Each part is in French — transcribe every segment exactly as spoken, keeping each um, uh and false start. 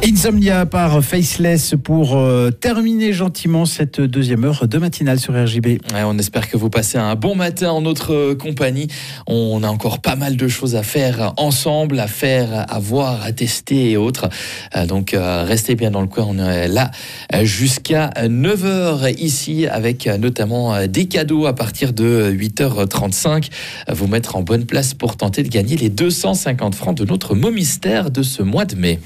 Insomnia par Faceless pour euh, terminer gentiment cette deuxième heure de matinale sur R J B. Ouais, on espère que vous passez un bon matin en notre euh, compagnie. On a encore pas mal de choses à faire ensemble, à faire, à voir, à tester et autres. Euh, donc euh, restez bien dans le coin. On est là jusqu'à neuf heures ici avec euh, notamment euh, des cadeaux à partir de huit heures trente-cinq. Euh, vous mettre en bonne place pour tenter de gagner les deux cent cinquante francs de notre mot mystère de ce mois de mai.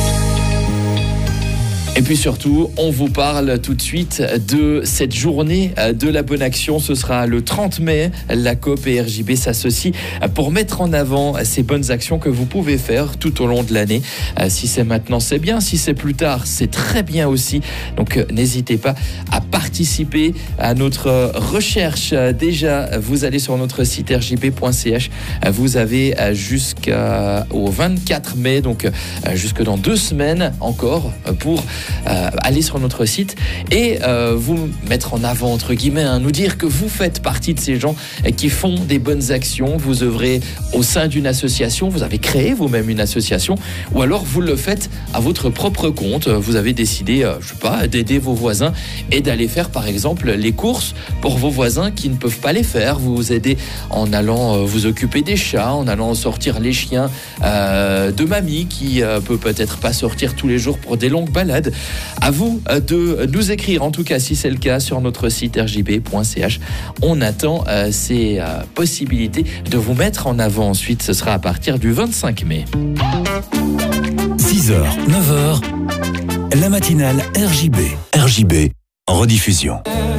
Et puis surtout, on vous parle tout de suite de cette journée de la bonne action. Ce sera le trente mai. La Coop et R J B s'associent pour mettre en avant ces bonnes actions que vous pouvez faire tout au long de l'année. Si c'est maintenant, c'est bien. Si c'est plus tard, c'est très bien aussi. Donc n'hésitez pas à participer à notre recherche. Déjà, vous allez sur notre site r j b point c h. Vous avez jusqu'au vingt-quatre mai, donc jusque dans deux semaines encore, pour Euh, aller sur notre site et euh, vous mettre en avant, entre guillemets, hein, nous dire que vous faites partie de ces gens qui font des bonnes actions. Vous œuvrez au sein d'une association, vous avez créé vous-même une association, ou alors vous le faites à votre propre compte. Vous avez décidé, euh, je sais pas, d'aider vos voisins et d'aller faire par exemple les courses pour vos voisins qui ne peuvent pas les faire. Vous vous aidez en allant euh, vous occuper des chats, en allant sortir les chiens euh, de mamie qui euh, peut peut-être pas sortir tous les jours pour des longues balades. À vous de nous écrire, en tout cas si c'est le cas, sur notre site r j b point c h. On attend euh, ces euh, possibilités de vous mettre en avant. Ensuite, ce sera à partir du vingt-cinq mai. six heures, neuf heures, la matinale R J B. R J B en rediffusion.